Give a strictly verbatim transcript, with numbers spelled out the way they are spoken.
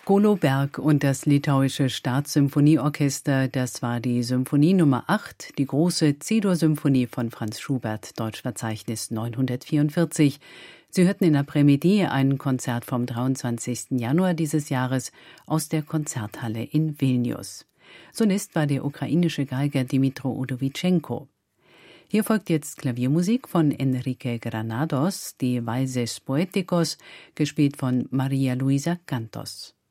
Kolo Berg und das Litauische Staatssymphonieorchester, das war die Symphonie Nummer acht, die große C-Dur-Symphonie von Franz Schubert, Deutschverzeichnis neunhundertvierundvierzig. Sie hörten in Après-Midi ein Konzert vom dreiundzwanzigsten Januar dieses Jahres aus der Konzerthalle in Vilnius. Solist war der ukrainische Geiger Dmytro Udowitschenko. Hier folgt jetzt Klaviermusik von Enrique Granados, die Valses Poéticos, gespielt von María Luisa Cantos.